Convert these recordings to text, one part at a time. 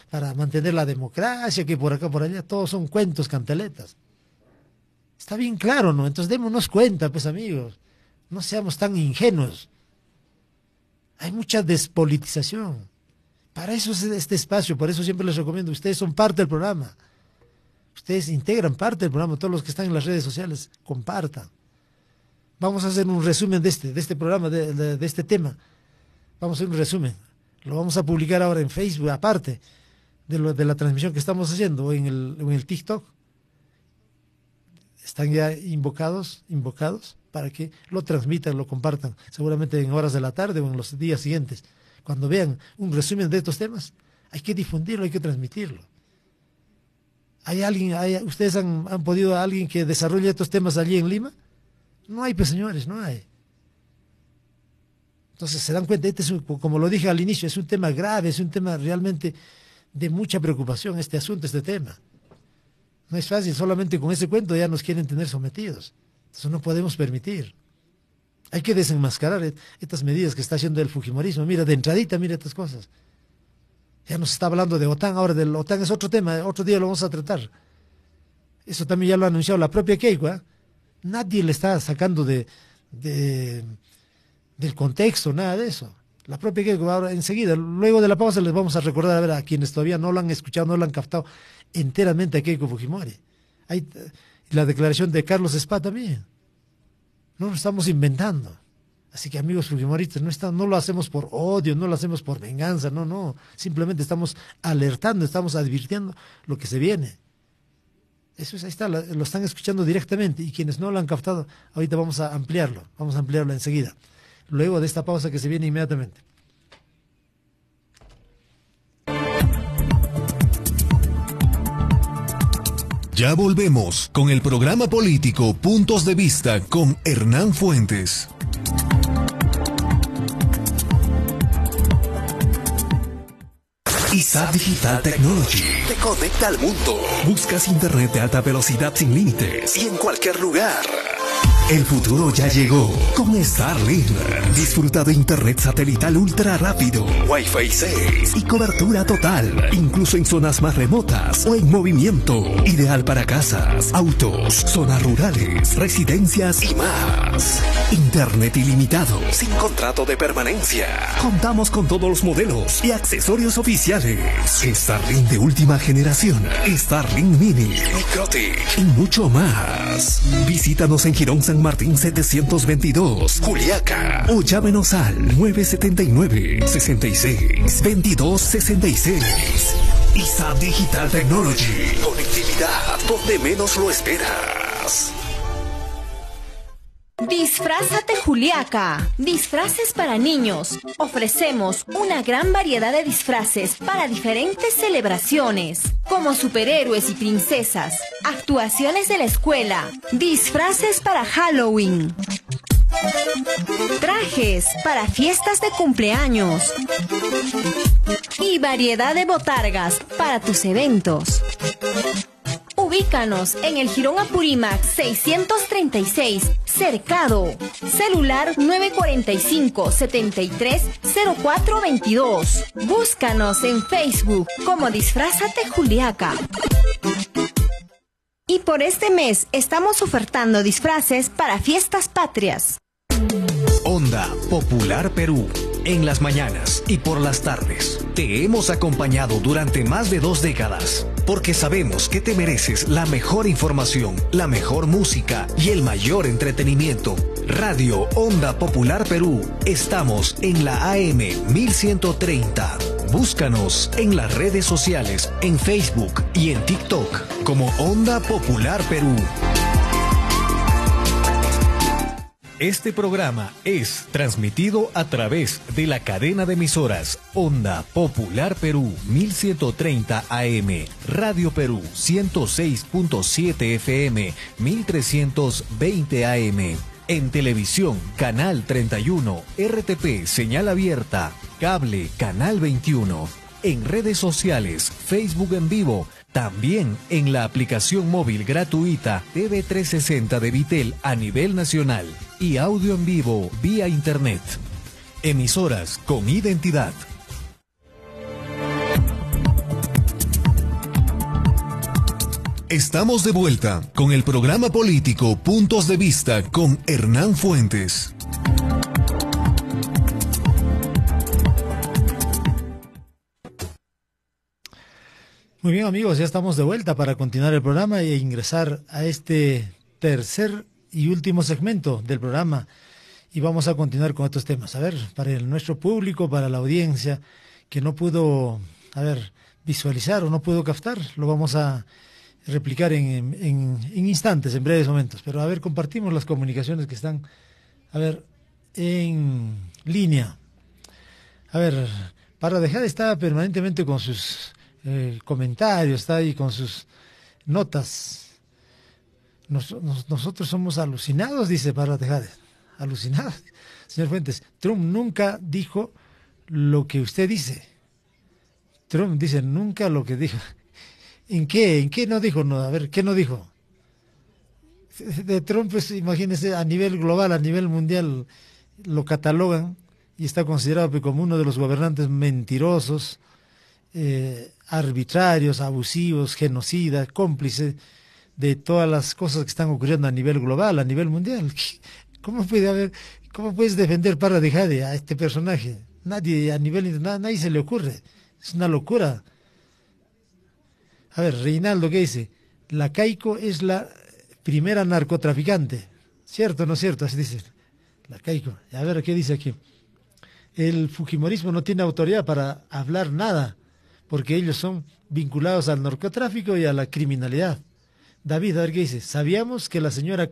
para mantener la democracia, que por acá, por allá, todos son cuentos, cantaletas. Está bien claro, ¿no? Entonces démonos cuenta, pues amigos, no seamos tan ingenuos. Hay mucha despolitización. Para eso es este espacio, por eso siempre les recomiendo, ustedes son parte del programa. Ustedes integran parte del programa, todos los que están en las redes sociales, compartan. Vamos a hacer un resumen de este programa, de este tema. Vamos a hacer un resumen. Lo vamos a publicar ahora en Facebook, aparte de la transmisión que estamos haciendo, o en el TikTok. Están ya invocados para que lo transmitan, lo compartan, seguramente en horas de la tarde o en los días siguientes. Cuando vean un resumen de estos temas, hay que difundirlo, hay que transmitirlo. ¿Ustedes han podido a alguien que desarrolle estos temas allí en Lima? No hay, pues señores, no hay. Entonces se dan cuenta, como lo dije al inicio, es un tema grave, es un tema realmente de mucha preocupación este asunto, este tema. No es fácil, solamente con ese cuento ya nos quieren tener sometidos. Eso no podemos permitir. Hay que desenmascarar estas medidas que está haciendo el fujimorismo. Mira, de entradita, mira estas cosas. Ya nos está hablando de OTAN, ahora del OTAN es otro tema, otro día lo vamos a tratar. Eso también ya lo ha anunciado la propia Keiko, ¿eh? Nadie le está sacando del contexto, nada de eso. La propia Keiko, ahora enseguida, luego de la pausa les vamos a recordar, a ver, a quienes todavía no lo han escuchado, no lo han captado enteramente a Keiko Fujimori. Hay la declaración de Carlos Spa también. No lo estamos inventando. Así que amigos fujimoristas, no lo hacemos por odio, no lo hacemos por venganza, no. Simplemente estamos alertando, estamos advirtiendo lo que se viene. Eso es, ahí está, lo están escuchando directamente, y quienes no lo han captado, ahorita vamos a ampliarlo enseguida, luego de esta pausa que se viene inmediatamente. Ya volvemos con el programa político Puntos de Vista con Hernán Fuentes. ISAB Digital Technology te conecta al mundo. Buscas internet de alta velocidad sin límites y en cualquier lugar. El futuro ya llegó con Starlink. Disfruta de internet satelital ultra rápido, Wi-Fi 6 y cobertura total, incluso en zonas más remotas o en movimiento. Ideal para casas, autos, zonas rurales, residencias y más. Internet ilimitado, sin contrato de permanencia. Contamos con todos los modelos y accesorios oficiales. Starlink de última generación, Starlink Mini, Microtik y mucho más. Visítanos en Girón San Martín 722, Juliaca, o llámenos al 979-66-2266. ISAB Digital Technology. Conectividad donde menos lo esperas. Disfrázate Juliaca. Disfraces para niños. Ofrecemos una gran variedad de disfraces para diferentes celebraciones, como superhéroes y princesas, actuaciones de la escuela, disfraces para Halloween, trajes para fiestas de cumpleaños y variedad de botargas para tus eventos. Ubícanos en el Jirón Apurímac 636, Cercado. Celular 945-730422. Búscanos en Facebook como Disfrázate Juliaca. Y por este mes estamos ofertando disfraces para fiestas patrias. Onda Popular Perú. En las mañanas y por las tardes. Te hemos acompañado durante más de 2 décadas. Porque sabemos que te mereces la mejor información, la mejor música y el mayor entretenimiento. Radio Onda Popular Perú. Estamos en la AM 1130. Búscanos en las redes sociales, en Facebook y en TikTok como Onda Popular Perú. Este programa es transmitido a través de la cadena de emisoras Onda Popular Perú 1130 AM, Radio Perú 106.7 FM, 1320 AM. En televisión, Canal 31, RTP, señal abierta, cable, Canal 21. En redes sociales, Facebook en vivo, también en la aplicación móvil gratuita TV360 de Vitel a nivel nacional y audio en vivo vía internet. Emisoras con identidad. Estamos de vuelta con el programa político Puntos de Vista con Hernán Fuentes. Muy bien, amigos, ya estamos de vuelta para continuar el programa e ingresar a este tercer y último segmento del programa. Y vamos a continuar con estos temas. A ver, para nuestro público, para la audiencia que no pudo, visualizar o no pudo captar, lo vamos a replicar en instantes, en breves momentos. Pero a ver, compartimos las comunicaciones que están, en línea. A ver, Parra de Jade está permanentemente con sus comentarios, está ahí con sus notas. Nosotros somos alucinados, dice Parra de Jade. Alucinados. Señor Fuentes, Trump nunca dijo lo que usted dice. Trump dice nunca lo que dijo. ¿En qué? ¿En qué no dijo? No, a ver, ¿qué no dijo? De Trump, pues, imagínese, a nivel global, a nivel mundial, lo catalogan y está considerado como uno de los gobernantes mentirosos, arbitrarios, abusivos, genocidas, cómplices de todas las cosas que están ocurriendo a nivel global, a nivel mundial. ¿Cómo puedes defender Parra de Jade a este personaje? Nadie, a nivel internacional, nadie se le ocurre. Es una locura. A ver, Reinaldo, ¿qué dice? La Keiko es la primera narcotraficante. ¿Cierto o no cierto? Así dice. La Keiko. A ver, ¿qué dice aquí? El fujimorismo no tiene autoridad para hablar nada, porque ellos son vinculados al narcotráfico y a la criminalidad. David, a ver qué dice. Sabíamos que la señora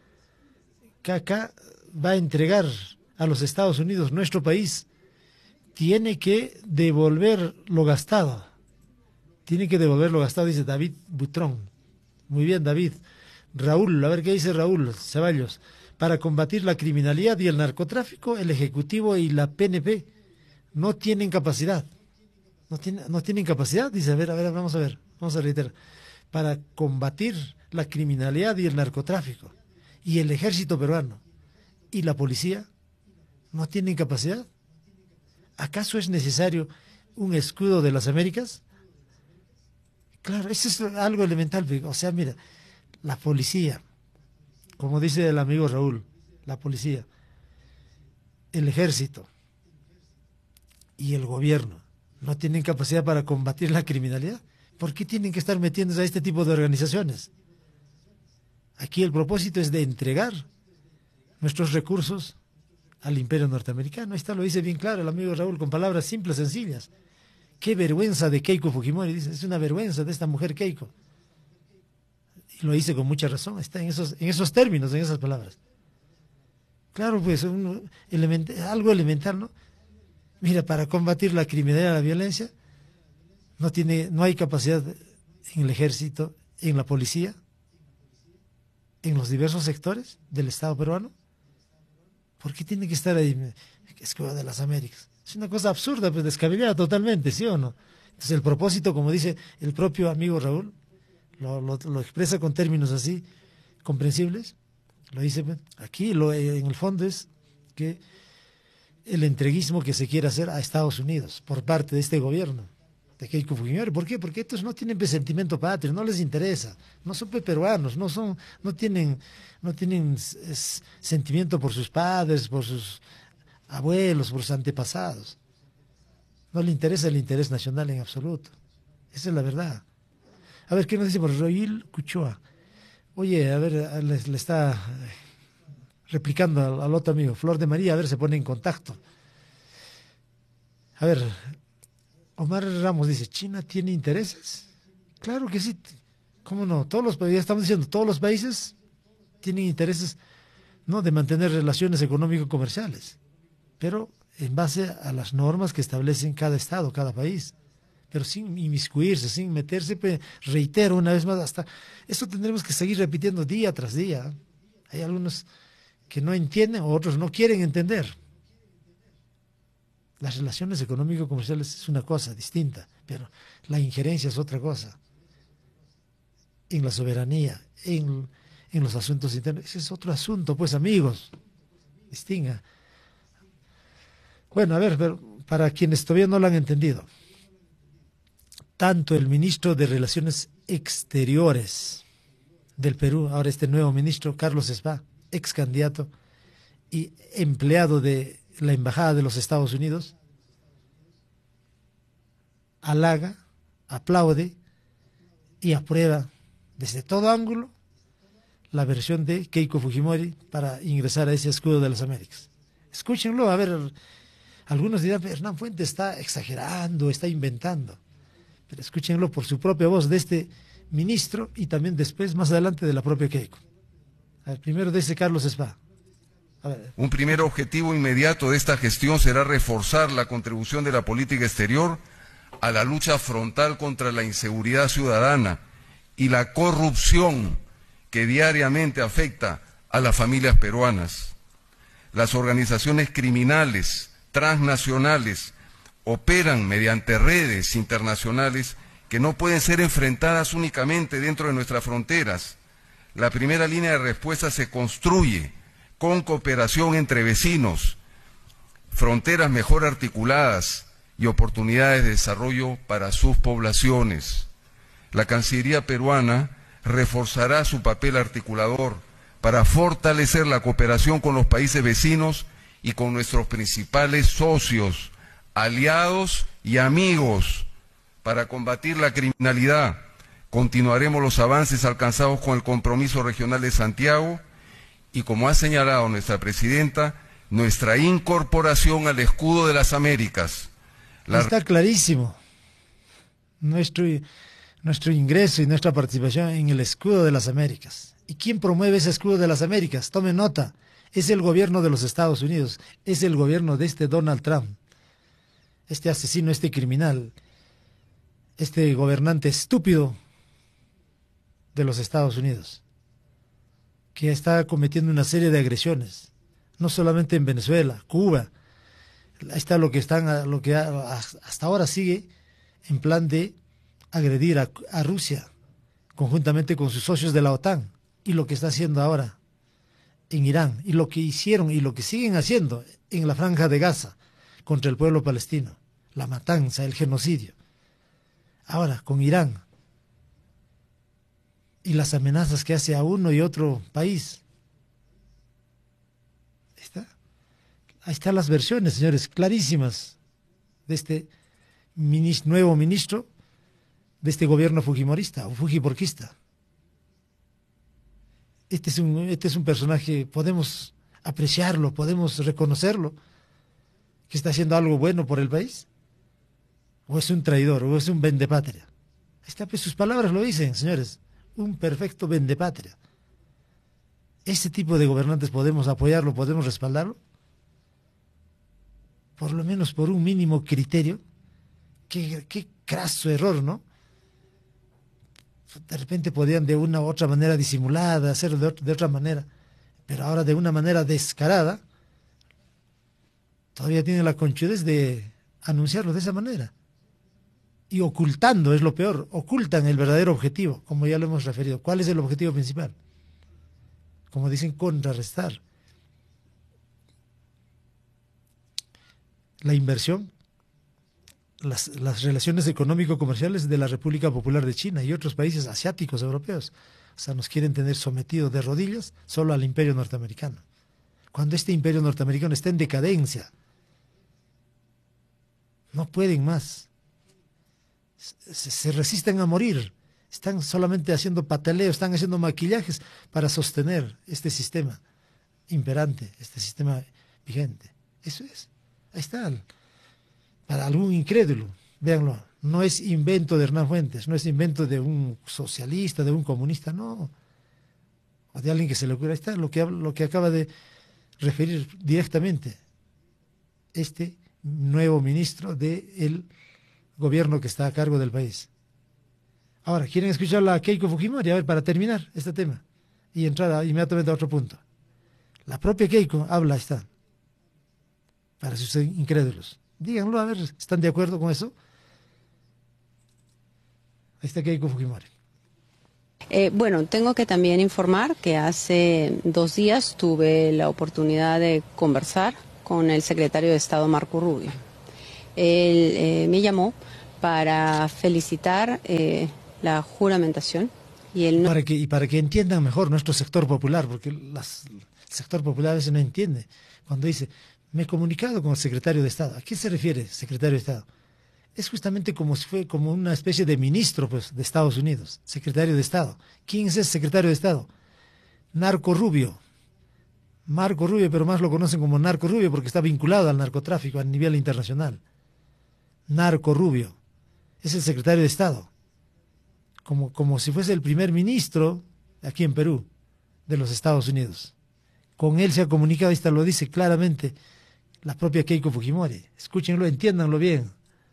KK va a entregar a los Estados Unidos, nuestro país, tiene que devolver lo gastado. Tiene que devolver lo gastado, dice David Butrón. Muy bien, David. Raúl, a ver qué dice Raúl Ceballos. Para combatir la criminalidad y el narcotráfico, el Ejecutivo y la PNP no tienen capacidad. No tienen capacidad, dice, a ver, vamos a reiterar. Para combatir la criminalidad y el narcotráfico, y el ejército peruano y la policía no tienen capacidad. ¿Acaso es necesario un escudo de las Américas? Claro, eso es algo elemental. O sea, mira, la policía, como dice el amigo Raúl, la policía, el ejército y el gobierno no tienen capacidad para combatir la criminalidad. ¿Por qué tienen que estar metiéndose a este tipo de organizaciones? Aquí el propósito es de entregar nuestros recursos al imperio norteamericano. Ahí está, lo dice bien claro el amigo Raúl, con palabras simples, sencillas. Qué vergüenza de Keiko Fujimori, dice, es una vergüenza de esta mujer Keiko. Y lo dice con mucha razón, está en esos términos, en esas palabras. Claro, pues, algo elemental, ¿no? Mira, para combatir la criminalidad y la violencia, no hay capacidad en el ejército, en la policía, en los diversos sectores del Estado peruano. ¿Por qué tiene que estar ahí, escudo de las Américas? Es una cosa absurda, pues descabellada totalmente, ¿sí o no? Entonces el propósito, como dice el propio amigo Raúl, lo expresa con términos así, comprensibles, lo dice, aquí en el fondo es que el entreguismo que se quiere hacer a Estados Unidos por parte de este gobierno, de Keiko Fujimori. ¿Por qué? Porque estos no tienen sentimiento patrio, no les interesa, no son peruanos, no tienen sentimiento por sus padres, por sus abuelos, por sus antepasados. No le interesa el interés nacional en absoluto. Esa es la verdad. A ver, ¿qué nos dice por Roil Cuchoa? Oye, a ver, le está replicando al otro amigo, Flor de María, a ver, se pone en contacto. A ver, Omar Ramos dice, ¿China tiene intereses? Claro que sí. ¿Cómo no? Todos los países, ya estamos diciendo, todos los países tienen intereses, ¿no?, de mantener relaciones económico-comerciales, pero en base a las normas que establecen cada estado, cada país, pero sin inmiscuirse, sin meterse. Pues, reitero una vez más, hasta esto tendremos que seguir repitiendo día tras día. Hay algunos que no entienden, otros no quieren entender. Las relaciones económico-comerciales es una cosa distinta, pero la injerencia es otra cosa. En la soberanía, en los asuntos internos, ese es otro asunto, pues, amigos. Distinga. Bueno, a ver, pero para quienes todavía no lo han entendido, tanto el ministro de Relaciones Exteriores del Perú, ahora este nuevo ministro, Carlos Spa, ex candidato y empleado de la Embajada de los Estados Unidos, halaga, aplaude y aprueba desde todo ángulo la versión de Keiko Fujimori para ingresar a ese escudo de las Américas. Escúchenlo, a ver, algunos dirán, Hernán Fuentes está exagerando, está inventando, pero escúchenlo por su propia voz de este ministro y también después, más adelante, de la propia Keiko. A ver, primero de ese Carlos Spa. Un primer objetivo inmediato de esta gestión será reforzar la contribución de la política exterior a la lucha frontal contra la inseguridad ciudadana y la corrupción que diariamente afecta a las familias peruanas. Las organizaciones criminales transnacionales operan mediante redes internacionales que no pueden ser enfrentadas únicamente dentro de nuestras fronteras. La primera línea de respuesta se construye con cooperación entre vecinos, fronteras mejor articuladas y oportunidades de desarrollo para sus poblaciones. La Cancillería peruana reforzará su papel articulador para fortalecer la cooperación con los países vecinos y con nuestros principales socios, aliados y amigos para combatir la criminalidad. Continuaremos los avances alcanzados con el Compromiso Regional de Santiago y, como ha señalado nuestra presidenta, nuestra incorporación al Escudo de las Américas. Está clarísimo nuestro ingreso y nuestra participación en el Escudo de las Américas. ¿Y quién promueve ese Escudo de las Américas? Tome nota, es el gobierno de los Estados Unidos, es el gobierno de este Donald Trump, este asesino, este criminal, este gobernante estúpido de los Estados Unidos, que está cometiendo una serie de agresiones, no solamente en Venezuela, Cuba. Ahí está lo que hasta ahora sigue en plan de agredir a Rusia, conjuntamente con sus socios de la OTAN, y lo que está haciendo ahora en Irán, y lo que hicieron y lo que siguen haciendo en la Franja de Gaza contra el pueblo palestino, la matanza, el genocidio. Ahora con Irán y las amenazas que hace a uno y otro país. Ahí están las versiones, señores, clarísimas de este nuevo ministro de este gobierno fujimorista o fujiporquista. Este es un personaje, podemos apreciarlo, podemos reconocerlo, que está haciendo algo bueno por el país, o es un traidor, o es un vendepatria. Ahí está, pues sus palabras lo dicen, señores, un perfecto vendepatria. ¿Este tipo de gobernantes podemos apoyarlo, podemos respaldarlo? Por lo menos por un mínimo criterio. Qué craso error, ¿no? De repente podían de una u otra manera disimulada, hacerlo de otra manera, pero ahora de una manera descarada, todavía tienen la conchudez de anunciarlo de esa manera. Y ocultando, es lo peor, ocultan el verdadero objetivo, como ya lo hemos referido. ¿Cuál es el objetivo principal? Como dicen, contrarrestar la inversión, las relaciones económico-comerciales de la República Popular de China y otros países asiáticos, europeos. O sea, nos quieren tener sometidos de rodillas solo al imperio norteamericano. Cuando este imperio norteamericano está en decadencia, no pueden más. Se resisten a morir. Están solamente haciendo pataleo, están haciendo maquillajes para sostener este sistema imperante, este sistema vigente. Eso es. Ahí está. Para algún incrédulo, véanlo, no es invento de Hernán Fuentes, no es invento de un socialista, de un comunista, no. O de alguien que se le ocurra. Ahí está lo que acaba de referir directamente este nuevo ministro del gobierno que está a cargo del país. Ahora, ¿quieren escuchar a Keiko Fujimori? A ver, para terminar este tema y entrar inmediatamente a otro punto. La propia Keiko habla, ahí está, para sus incrédulos. Díganlo, a ver, ¿están de acuerdo con eso? Ahí está Keiko Fujimori. Bueno, tengo que también informar que hace 2 días tuve la oportunidad de conversar con el secretario de Estado Marco Rubio. Él me llamó para felicitar la juramentación y el para que entiendan mejor nuestro sector popular, porque el sector popular a veces no entiende. Cuando dice, me he comunicado con el secretario de Estado. ¿A qué se refiere secretario de Estado? Es justamente como si fue como una especie de ministro, pues, de Estados Unidos, secretario de Estado. ¿Quién es ese secretario de Estado? Narco Rubio. Marco Rubio, pero más lo conocen como Narco Rubio porque está vinculado al narcotráfico a nivel internacional. Narco Rubio. Es el secretario de Estado. Como si fuese el primer ministro aquí en Perú, de los Estados Unidos. Con él se ha comunicado, esta lo dice claramente la propia Keiko Fujimori. Escúchenlo, entiéndanlo bien.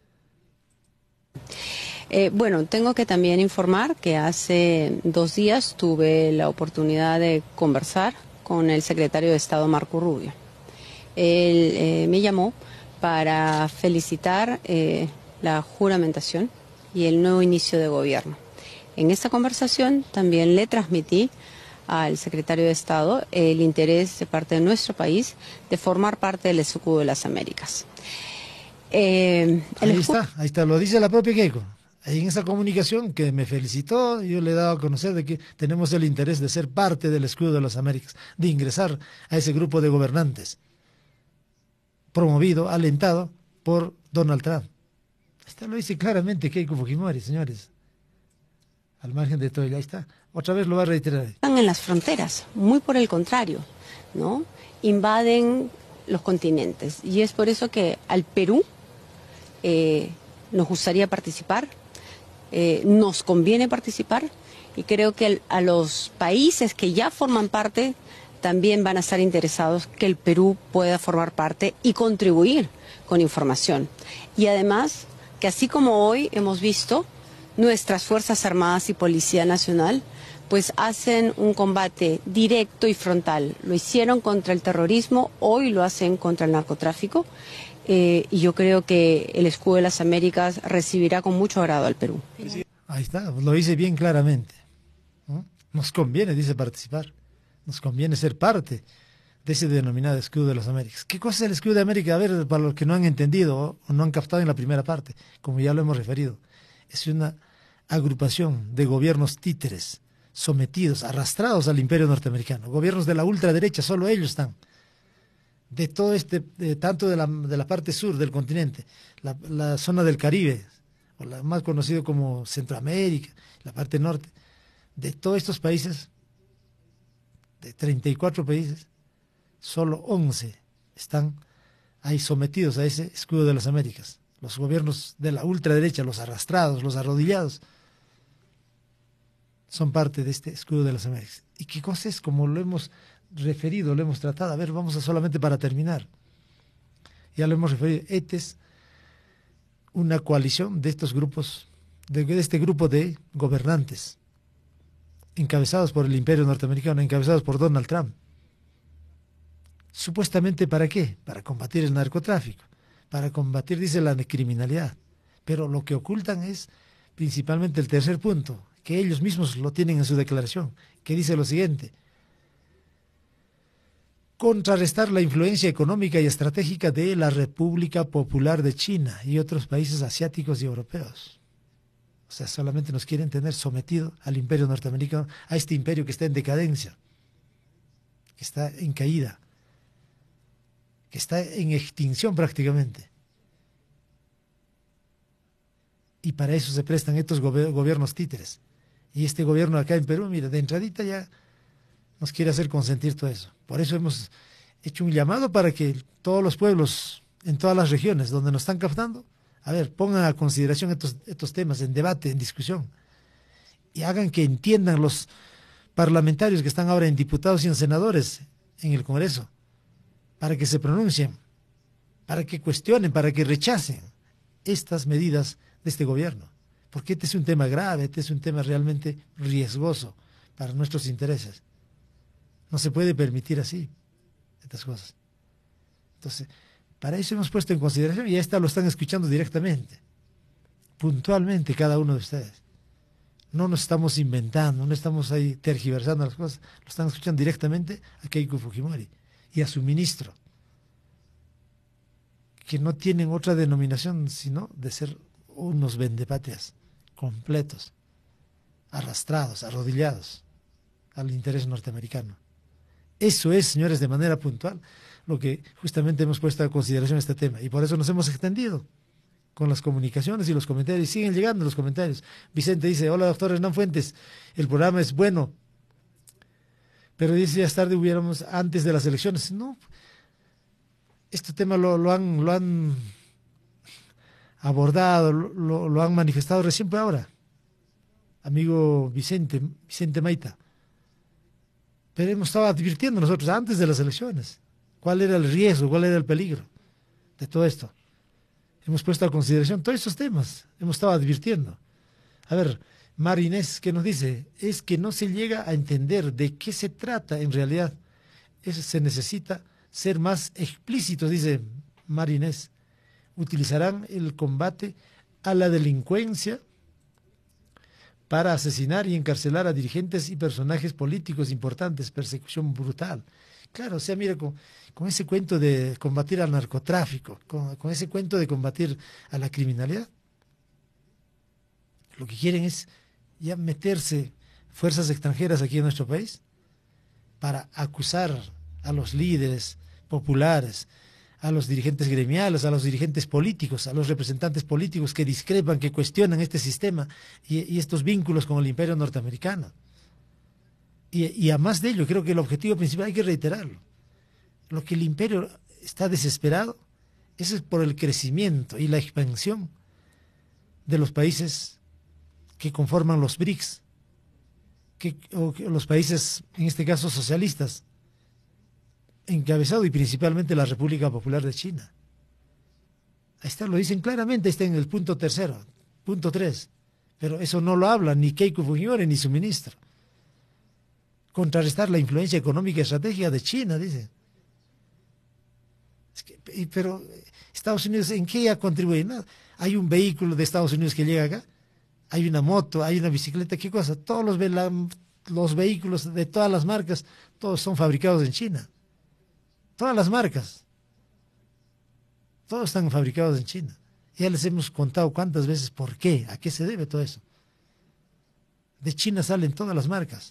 Bueno, tengo que también informar que hace 2 días tuve la oportunidad de conversar con el secretario de Estado Marco Rubio. Él me llamó para felicitar la juramentación y el nuevo inicio de gobierno. En esta conversación también le transmití al secretario de Estado el interés de parte de nuestro país de formar parte del escudo de las Américas. Ahí está, lo dice la propia Keiko. Ahí en esa comunicación que me felicitó, yo le he dado a conocer de que tenemos el interés de ser parte del escudo de las Américas, de ingresar a ese grupo de gobernantes, promovido, alentado por Donald Trump. Esto lo dice claramente Keiko Fujimori, señores. Al margen de todo, ahí está. Otra vez lo va a reiterar. Están en las fronteras, muy por el contrario, ¿no? Invaden los continentes. Y es por eso que al Perú nos gustaría participar, nos conviene participar, y creo que a los países que ya forman parte también van a estar interesados que el Perú pueda formar parte y contribuir con información. Y además, que así como hoy hemos visto, nuestras Fuerzas Armadas y Policía Nacional pues hacen un combate directo y frontal. Lo hicieron contra el terrorismo, hoy lo hacen contra el narcotráfico, y yo creo que el escudo de las Américas recibirá con mucho agrado al Perú. Ahí está, lo dice bien claramente, ¿no? Nos conviene, dice, participar, nos conviene ser parte de ese denominado escudo de las Américas. ¿Qué cosa es el escudo de América? A ver, para los que no han entendido o no han captado en la primera parte, como ya lo hemos referido, es una agrupación de gobiernos títeres, sometidos, arrastrados al imperio norteamericano, gobiernos de la ultraderecha, solo ellos están, de todo tanto de la parte sur del continente, la zona del Caribe, o la más conocido como Centroamérica, la parte norte, de todos estos países, de 34 países, solo 11 están ahí sometidos a ese escudo de las Américas. Los gobiernos de la ultraderecha, los arrastrados, los arrodillados, son parte de este escudo de las Américas. ¿Y qué cosa es? Como lo hemos referido, lo hemos tratado. A ver, vamos a solamente para terminar. Ya lo hemos referido. Esta es una coalición de estos grupos, de este grupo de gobernantes, encabezados por el imperio norteamericano, encabezados por Donald Trump. Supuestamente, ¿para qué? Para combatir el narcotráfico, para combatir, dice, la criminalidad. Pero lo que ocultan es principalmente el tercer punto, que ellos mismos lo tienen en su declaración, que dice lo siguiente: contrarrestar la influencia económica y estratégica de la República Popular de China y otros países asiáticos y europeos. O sea, solamente nos quieren tener sometido al imperio norteamericano, a este imperio que está en decadencia, que está en caída, que está en extinción prácticamente. Y para eso se prestan estos gobiernos títeres. Y este gobierno acá en Perú, mira, de entradita ya nos quiere hacer consentir todo eso. Por eso hemos hecho un llamado para que todos los pueblos, en todas las regiones donde nos están captando, a ver, pongan a consideración estos temas en debate, en discusión, y hagan que entiendan los parlamentarios que están ahora en diputados y en senadores en el Congreso, para que se pronuncien, para que cuestionen, para que rechacen estas medidas de este gobierno. Porque este es un tema grave, este es un tema realmente riesgoso para nuestros intereses. No se puede permitir así estas cosas. Entonces, para eso hemos puesto en consideración, y esta lo están escuchando directamente, puntualmente cada uno de ustedes. No nos estamos inventando, no estamos ahí tergiversando las cosas, lo están escuchando directamente a Keiko Fujimori y a su ministro, que no tienen otra denominación sino de ser unos vendepatrias completos, arrastrados, arrodillados al interés norteamericano. Eso es, señores, de manera puntual, lo que justamente hemos puesto a consideración este tema, y por eso nos hemos extendido con las comunicaciones y los comentarios. Siguen llegando los comentarios. Vicente dice: hola, doctor Hernán Fuentes, el programa es bueno, pero dice, ya es tarde, hubiéramos antes de las elecciones. No, este tema lo han abordado, lo han manifestado recién por ahora, amigo Vicente Maita. Pero hemos estado advirtiendo nosotros antes de las elecciones cuál era el riesgo, cuál era el peligro de todo esto. Hemos puesto a consideración todos estos temas, hemos estado advirtiendo. A ver, Mar Inés, ¿qué nos dice? Es que no se llega a entender de qué se trata en realidad. Se necesita ser más explícitos, dice Mar Inés. Utilizarán el combate a la delincuencia para asesinar y encarcelar a dirigentes y personajes políticos importantes, persecución brutal. Claro, o sea, mira, con ese cuento de combatir al narcotráfico, con ese cuento de combatir a la criminalidad, lo que quieren es ya meterse fuerzas extranjeras aquí en nuestro país para acusar a los líderes populares, a los dirigentes gremiales, a los dirigentes políticos, a los representantes políticos que discrepan, que cuestionan este sistema y estos vínculos con el imperio norteamericano. Y a más de ello, creo que el objetivo principal hay que reiterarlo. Lo que el imperio está desesperado es por el crecimiento y la expansión de los países que conforman los BRICS, o los países, en este caso, socialistas, encabezado y principalmente la República Popular de China. Ahí está, lo dicen claramente, está en el punto 3, pero eso no lo habla ni Keiko Fujimori ni su ministro. Contrarrestar la influencia económica y estratégica de China, dice. Pero Estados Unidos, ¿en qué ha contribuido? Nada. Hay un vehículo de Estados Unidos que llega acá, hay una moto, hay una bicicleta, ¿qué cosa? Todos los vehículos de todas las marcas, todos son fabricados en China. Todas las marcas, todos están fabricados en China. Ya les hemos contado cuántas veces por qué, a qué se debe todo eso. De China salen todas las marcas.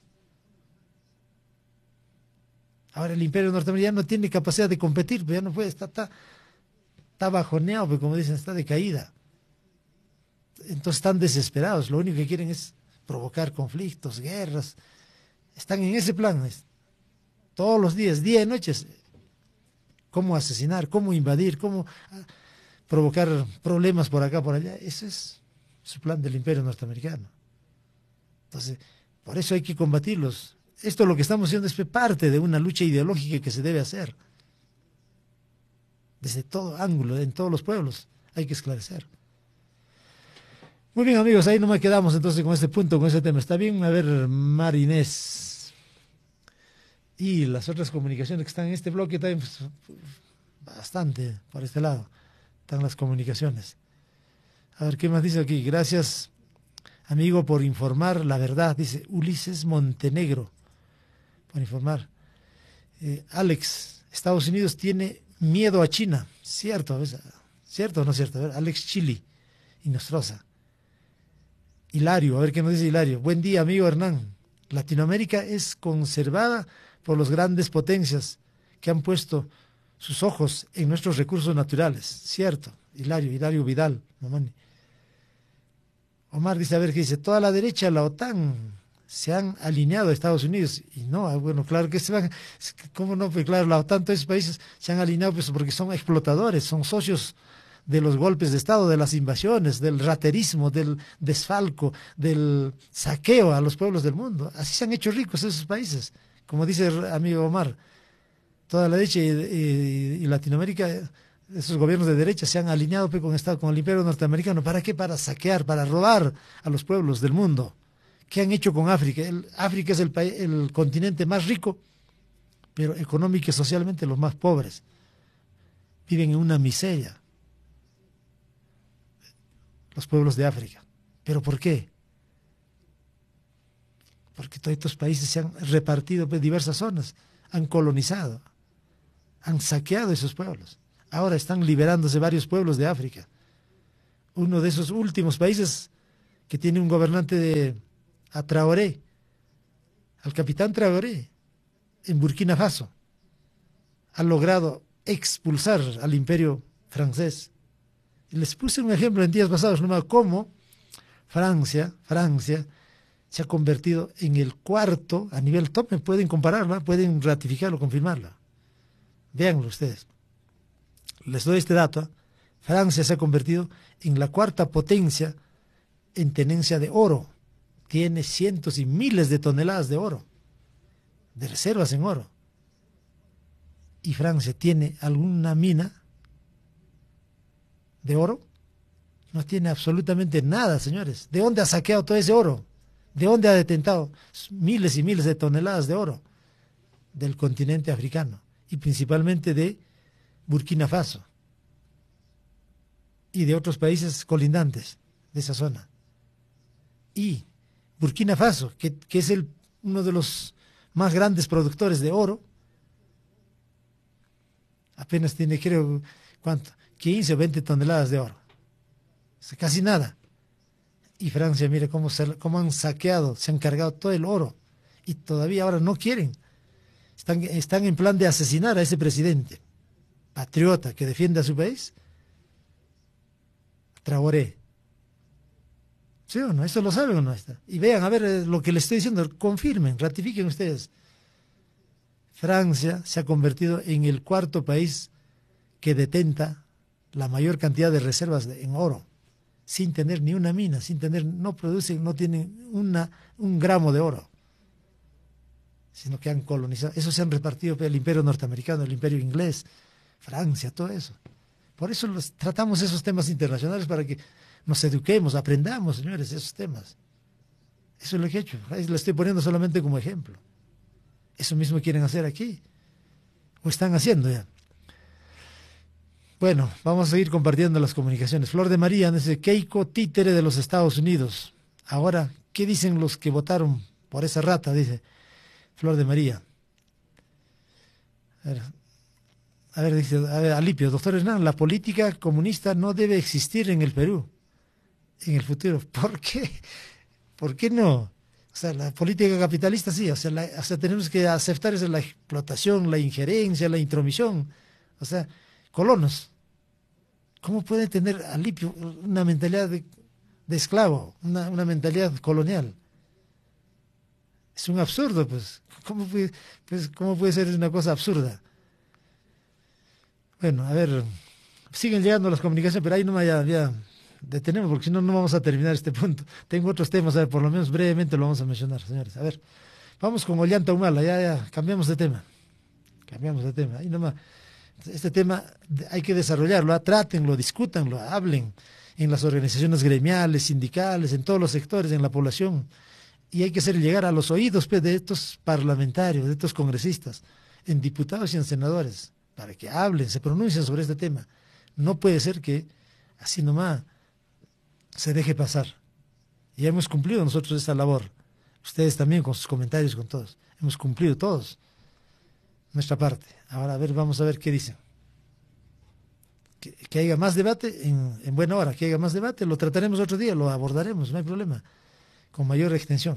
Ahora el imperio norteamericano no tiene capacidad de competir, pero ya no puede, está bajoneado, pero como dicen, está de caída. Entonces están desesperados, lo único que quieren es provocar conflictos, guerras. Están en ese plan, todos los días, día y noche. Cómo asesinar, cómo invadir, cómo provocar problemas por acá, por allá. Ese es su plan del imperio norteamericano. Entonces, por eso hay que combatirlos. Esto lo que estamos haciendo es parte de una lucha ideológica que se debe hacer. Desde todo ángulo, en todos los pueblos, hay que esclarecer. Muy bien, amigos, ahí nomás quedamos entonces con este punto, con este tema. ¿Está bien? A ver, Marinés. Y las otras comunicaciones que están en este bloque también, pues, bastante por este lado. Están las comunicaciones. A ver, ¿qué más dice aquí? Gracias, amigo, por informar la verdad. Dice Ulises Montenegro, por informar. Alex, Estados Unidos tiene miedo a China. ¿Cierto? ¿Cierto o no cierto? A ver, Alex Chili y Nostroza. Hilario, a ver qué nos dice Hilario. Buen día, amigo Hernán. Latinoamérica es conservada por las grandes potencias que han puesto sus ojos en nuestros recursos naturales. Cierto, Hilario Vidal, Mamani. Omar dice, a ver qué dice, toda la derecha, la OTAN, se han alineado a Estados Unidos. Y no, bueno, claro que se van, ¿cómo no? Pues claro, la OTAN, todos esos países se han alineado pues, porque son explotadores, son socios de los golpes de Estado, de las invasiones, del raterismo, del desfalco, del saqueo a los pueblos del mundo. Así se han hecho ricos esos países. Como dice el amigo Omar, toda la derecha y Latinoamérica, esos gobiernos de derecha se han alineado con el imperio norteamericano. ¿Para qué? Para saquear, para robar a los pueblos del mundo. ¿Qué han hecho con África? África es el continente más rico, pero económica y socialmente los más pobres. Viven en una miseria los pueblos de África. ¿Pero por qué? Porque todos estos países se han repartido en diversas zonas, han colonizado, han saqueado esos pueblos. Ahora están liberándose varios pueblos de África. uno de esos últimos países que tiene un gobernante a Traoré, al capitán Traoré, en Burkina Faso. Ha logrado expulsar al imperio francés. Y les puse un ejemplo en días pasados, ¿no? Cómo Francia se ha convertido en el cuarto a nivel top. Pueden compararlo, pueden ratificarlo, confirmarlo. Véanlo ustedes. Les doy este dato. Francia se ha convertido en la cuarta potencia en tenencia de oro. Tiene cientos y miles de toneladas de oro, de reservas en oro. ¿Y Francia tiene alguna mina de oro? No tiene absolutamente nada, señores. ¿De dónde ha saqueado todo ese oro? ¿De dónde ha detentado miles y miles de toneladas de oro? Del continente africano y principalmente de Burkina Faso y de otros países colindantes de esa zona. Y Burkina Faso, que es uno de los más grandes productores de oro, apenas tiene, creo, ¿cuánto? 15 o 20 toneladas de oro. O sea, casi nada. Y Francia, mire cómo han saqueado, se han cargado todo el oro. Y todavía ahora no quieren. Están en plan de asesinar a ese presidente patriota que defiende a su país. Traoré. ¿Sí o no? ¿Eso lo saben o no? Y vean, a ver lo que les estoy diciendo, confirmen, ratifiquen ustedes. Francia se ha convertido en el cuarto país que detenta la mayor cantidad de reservas en oro, sin tener ni una mina, no producen, no tienen un gramo de oro, sino que han colonizado. Eso se han repartido el imperio norteamericano, el imperio inglés, Francia, todo eso. Por eso tratamos esos temas internacionales, para que nos eduquemos, aprendamos, señores, esos temas. Eso es lo que he hecho. Ahí lo estoy poniendo solamente como ejemplo. Eso mismo quieren hacer aquí. O están haciendo ya. Bueno, vamos a seguir compartiendo las comunicaciones. Flor de María dice: Keiko, títere de los Estados Unidos. Ahora, ¿qué dicen los que votaron por esa rata? Dice Flor de María. Dice Alipio, doctor Hernán, la política comunista no debe existir en el Perú en el futuro. ¿Por qué? ¿Por qué no? O sea, la política capitalista sí, o sea, tenemos que aceptar eso, la explotación, la injerencia, la intromisión. O sea, colonos. ¿Cómo pueden tener, Alipio, una mentalidad de esclavo, una mentalidad colonial? Es un absurdo, pues. ¿Cómo puede ser una cosa absurda? Bueno, a ver, siguen llegando las comunicaciones, pero ahí nomás ya detenemos, porque si no, no vamos a terminar este punto. Tengo otros temas, a ver, por lo menos brevemente lo vamos a mencionar, señores. A ver, vamos con Ollanta Humala, ya, cambiamos de tema. Ahí nomás. Este tema hay que desarrollarlo, trátenlo, discútanlo, hablen en las organizaciones gremiales, sindicales, en todos los sectores, en la población. Y hay que hacer llegar a los oídos, pues, de estos parlamentarios, de estos congresistas, en diputados y en senadores, para que hablen, se pronuncien sobre este tema. No puede ser que así nomás se deje pasar. Ya hemos cumplido nosotros esta labor. Ustedes también con sus comentarios, con todos. Hemos cumplido todos nuestra parte. Ahora, a ver, vamos a ver qué dicen. Que haya más debate en buena hora, que haya más debate, lo trataremos otro día, lo abordaremos, no hay problema, con mayor extensión.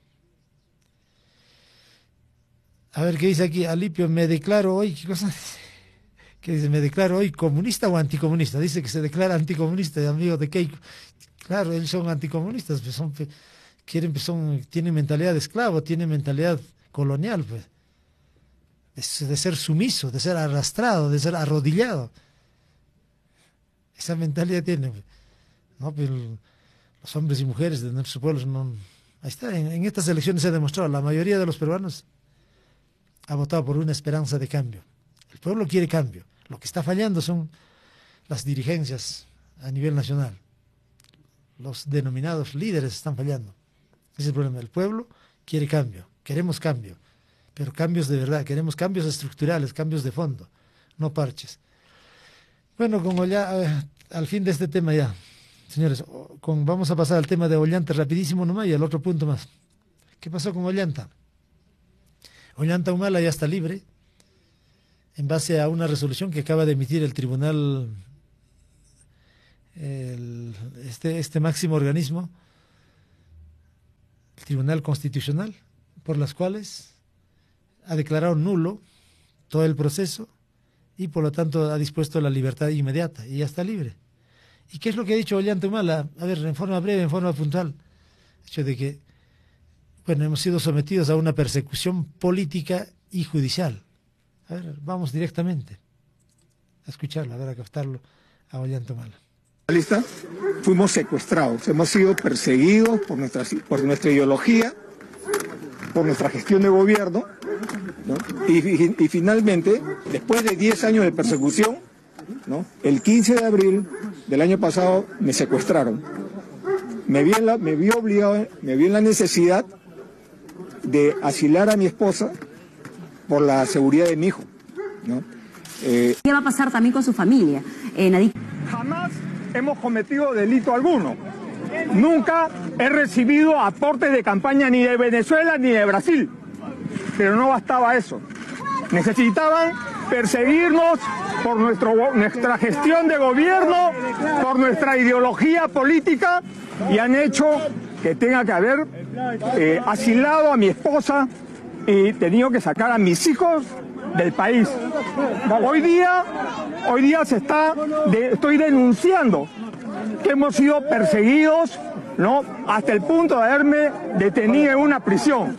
A ver qué dice aquí Alipio: me declaro hoy, ¿qué cosa? ¿Qué dice? ¿Me declaro hoy comunista o anticomunista? Dice que se declara anticomunista, amigo de Keiko. Claro, ellos son anticomunistas, pues tienen mentalidad de esclavo, tienen mentalidad colonial, pues, de ser sumiso, de ser arrastrado, de ser arrodillado. Esa mentalidad tienen, pues. No, pues, los hombres y mujeres de nuestros pueblos no. Ahí está, en estas elecciones se ha demostrado, la mayoría de los peruanos ha votado por una esperanza de cambio. El pueblo quiere cambio. Lo que está fallando son las dirigencias a nivel nacional. Los denominados líderes están fallando. Ese es el problema. El pueblo quiere cambio. Queremos cambio. Pero cambios de verdad. Queremos cambios estructurales, cambios de fondo, no parches. Bueno, como ya al fin de este tema ya, señores, vamos a pasar al tema de Ollanta rapidísimo nomás y al otro punto más. ¿Qué pasó con Ollanta? Ollanta Humala ya está libre en base a una resolución que acaba de emitir el Tribunal este máximo organismo, el Tribunal Constitucional, por las cuales ha declarado nulo todo el proceso y por lo tanto ha dispuesto la libertad inmediata y ya está libre. ¿Y qué es lo que ha dicho Ollanta-Humala? A ver, en forma breve, en forma puntual. El hecho de que, bueno, hemos sido sometidos a una persecución política y judicial. A ver, vamos directamente a escucharlo, a ver, a captarlo a Ollanta-Humala. Fuimos secuestrados, hemos sido perseguidos por nuestra ideología, por nuestra gestión de gobierno, ¿no? Y finalmente, después de 10 años de persecución, ¿no? El 15 de abril del año pasado me secuestraron. Me vi en la necesidad de asilar a mi esposa por la seguridad de mi hijo, ¿no? ¿Qué va a pasar también con su familia? Jamás hemos cometido delito alguno. Nunca he recibido aportes de campaña ni de Venezuela ni de Brasil. Pero no bastaba eso. Necesitaban perseguirnos por nuestra gestión de gobierno, por nuestra ideología política, y han hecho que tenga que haber asilado a mi esposa y tenido que sacar a mis hijos del país. Hoy día estoy denunciando que hemos sido perseguidos, ¿no? Hasta el punto de haberme detenido en una prisión.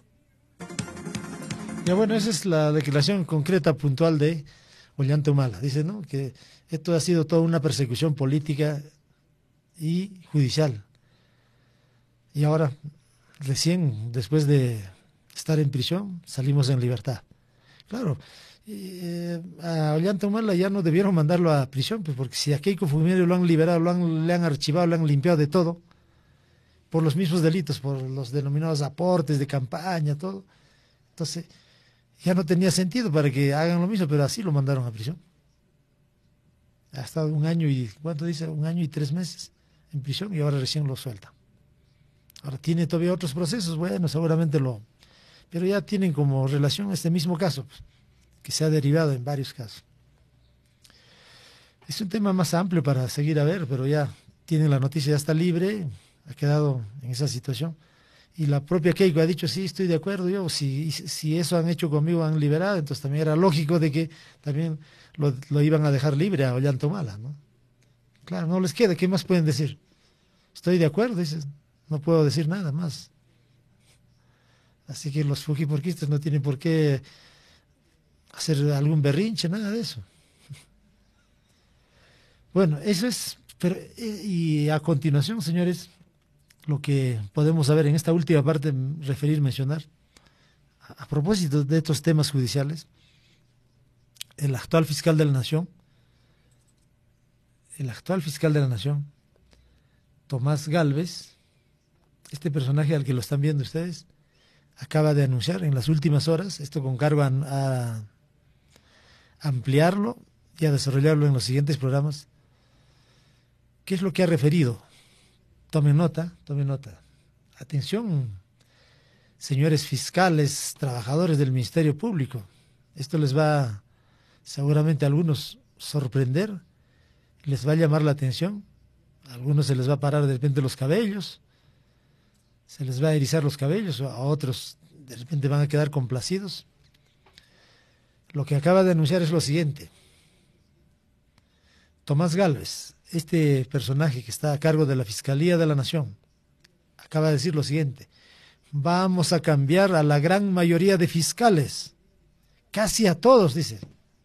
Ya, bueno, esa es la declaración concreta, puntual de Ollanta-Humala. Dice, ¿no?, que esto ha sido toda una persecución política y judicial. Y ahora, recién, después de estar en prisión, salimos en libertad. Claro, a Ollanta-Humala ya no debieron mandarlo a prisión, pues, porque si a Keiko Fujimori lo han liberado, le han archivado, le han limpiado de todo, por los mismos delitos, por los denominados aportes de campaña, todo. Entonces, ya no tenía sentido para que hagan lo mismo, pero así lo mandaron a prisión. Ha estado 1 año y, ¿cuánto dice? 1 año y 3 meses en prisión y ahora recién lo sueltan. Ahora tiene todavía otros procesos, bueno, seguramente pero ya tienen como relación este mismo caso, pues, que se ha derivado en varios casos. Es un tema más amplio para seguir a ver, pero ya tienen la noticia, ya está libre, ha quedado en esa situación. Y la propia Keiko ha dicho, sí, estoy de acuerdo, yo, si eso han hecho conmigo, han liberado, entonces también era lógico de que también lo iban a dejar libre a Ollanta-Humala, ¿no? Claro, no les queda, ¿qué más pueden decir? Estoy de acuerdo, dices, no puedo decir nada más. Así que los fujiporquistas no tienen por qué hacer algún berrinche, nada de eso. Bueno, eso es, y a continuación, señores, lo que podemos saber en esta última parte, mencionar, a propósito de estos temas judiciales, el actual fiscal de la Nación, Tomás Gálvez, este personaje al que lo están viendo ustedes, acaba de anunciar en las últimas horas, esto con cargo a ampliarlo y a desarrollarlo en los siguientes programas. ¿Qué es lo que ha referido? Tomen nota. Atención, señores fiscales, trabajadores del Ministerio Público. Esto les va seguramente a algunos sorprender, les va a llamar la atención. A algunos se les va a parar de repente los cabellos, se les va a erizar los cabellos, a otros de repente van a quedar complacidos. Lo que acaba de anunciar es lo siguiente. Tomás Gálvez, este personaje que está a cargo de la Fiscalía de la Nación, acaba de decir lo siguiente: vamos a cambiar a la gran mayoría de fiscales, casi a todos, dice.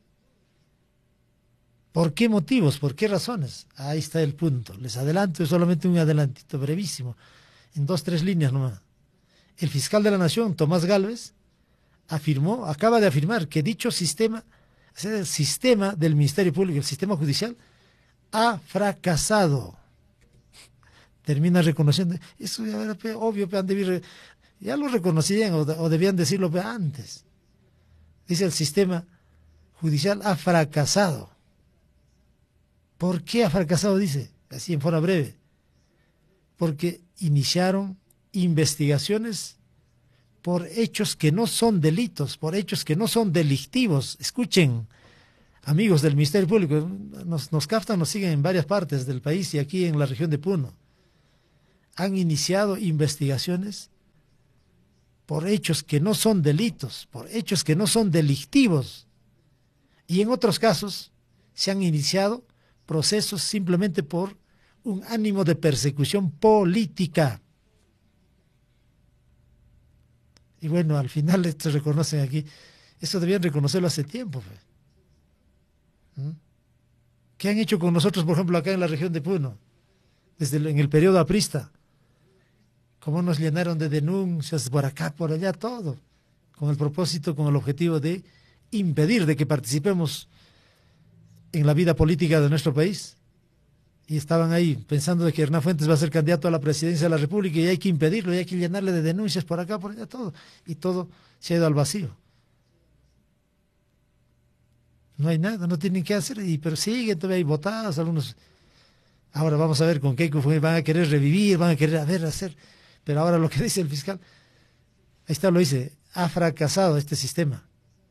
¿Por qué motivos? ¿Por qué razones? Ahí está el punto. Les adelanto, solamente un adelantito brevísimo, en 2 o 3 líneas nomás. El fiscal de la Nación, Tomás Gálvez, acaba de afirmar que dicho sistema, el sistema del Ministerio Público, el sistema judicial, ha fracasado. Termina reconociendo, eso ya era obvio, ya lo reconocían o debían decirlo antes. Dice, el sistema judicial ha fracasado. ¿Por qué ha fracasado? Dice, así en forma breve. Porque iniciaron investigaciones por hechos que no son delitos, por hechos que no son delictivos. Escuchen, amigos del Ministerio Público, nos captan, nos siguen en varias partes del país y aquí en la región de Puno. Han iniciado investigaciones por hechos que no son delitos, por hechos que no son delictivos. Y en otros casos se han iniciado procesos simplemente por un ánimo de persecución política. Y bueno, al final esto reconocen aquí, eso debían reconocerlo hace tiempo. ¿Qué han hecho con nosotros, por ejemplo, acá en la región de Puno? En el periodo aprista. Cómo nos llenaron de denuncias por acá, por allá, todo. Con el propósito, con el objetivo de impedir de que participemos en la vida política de nuestro país. Y estaban ahí pensando de que Hernán Fuentes va a ser candidato a la presidencia de la República y hay que impedirlo, y hay que llenarle de denuncias por acá, por allá, todo. Y todo se ha ido al vacío. No hay nada, no tienen qué hacer, pero siguen todavía hay votadas, algunos. Ahora vamos a ver con qué van a querer revivir, van a querer hacer. Pero ahora lo que dice el fiscal, ahí está, lo dice, ha fracasado este sistema.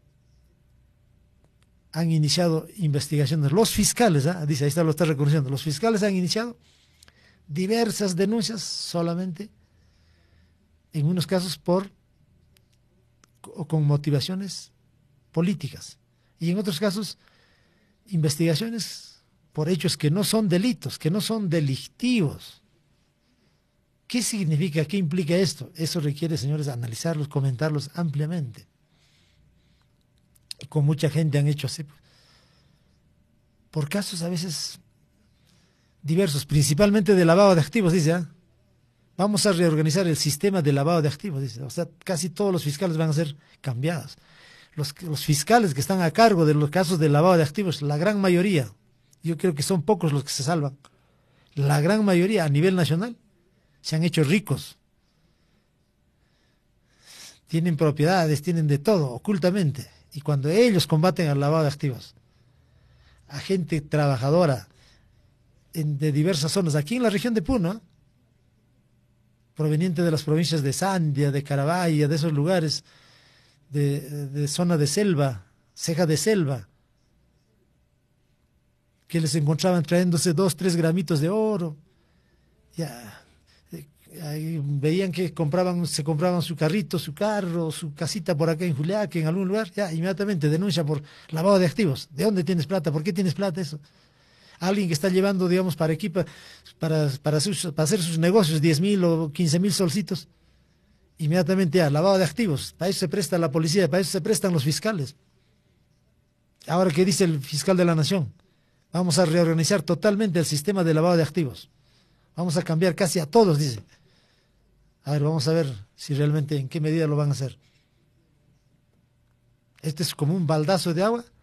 Han iniciado investigaciones. Los fiscales, dice, ahí está, lo está reconociendo, los fiscales han iniciado diversas denuncias solamente, en unos casos con motivaciones políticas, y en otros casos investigaciones por hechos que no son delitos, que no son delictivos. ¿Qué significa? ¿Qué implica esto? Eso requiere, señores, analizarlos, comentarlos ampliamente. Con mucha gente han hecho así. Por casos a veces diversos, principalmente de lavado de activos, dice. Vamos a reorganizar el sistema de lavado de activos, dice. O sea, casi todos los fiscales van a ser cambiados. Los fiscales que están a cargo de los casos de lavado de activos, la gran mayoría, yo creo que son pocos los que se salvan, la gran mayoría a nivel nacional, se han hecho ricos, tienen propiedades, tienen de todo, ocultamente. Y cuando ellos combaten al lavado de activos, a gente trabajadora de diversas zonas, aquí en la región de Puno, proveniente de las provincias de Sandia, de Carabaya, de esos lugares, de zona de selva, ceja de selva, que les encontraban trayéndose 2, 3 gramitos de oro, ya. Ahí veían que se compraban su carrito, su carro, su casita por acá en Juliaca, en algún lugar, ya inmediatamente denuncia por lavado de activos. ¿De dónde tienes plata? ¿Por qué tienes plata eso? Alguien que está llevando, digamos, para aquí, para hacer sus negocios, 10.000 o 15.000 solcitos, inmediatamente ya, lavado de activos. Para eso se presta la policía, para eso se prestan los fiscales. Ahora, ¿qué dice el fiscal de la Nación? Vamos a reorganizar totalmente el sistema de lavado de activos. Vamos a cambiar casi a todos, dice. A ver, vamos a ver si realmente en qué medida lo van a hacer. Este es como un baldazo de agua